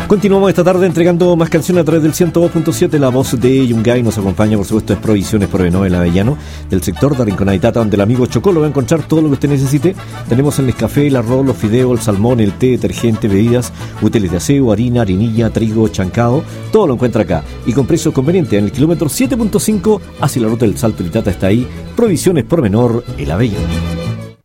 Continuamos esta tarde entregando más canciones a través del 102.7. La voz de Yungay nos acompaña, por supuesto, es Provisiones Provenor, el Avellano, del sector de Rinconaitata, donde el amigo Chocó lo va a encontrar todo lo que usted necesite. Tenemos el Nescafé, el arroz, los fideos, el salmón, el té, detergente, bebidas, útiles de aseo, harina, harinilla, trigo, chancado. Todo lo encuentra acá y con precios convenientes. En el kilómetro 7.5 hacia la ruta del Salto Itata está ahí Provisiones Provenor, el Avellano.